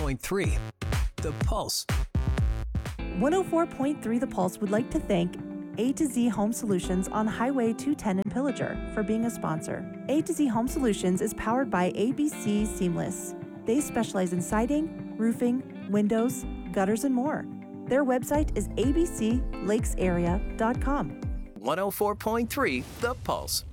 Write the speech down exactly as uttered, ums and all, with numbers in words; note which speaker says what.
Speaker 1: point three The Pulse.
Speaker 2: one oh four point three The Pulse would like to thank A to Z Home Solutions on Highway two ten in Pillager for being a sponsor. A to Z Home Solutions is powered by A B C Seamless. They specialize in siding, roofing, windows, gutters, and more. Their website is a b c lakes area dot com.
Speaker 1: one oh four point three The Pulse.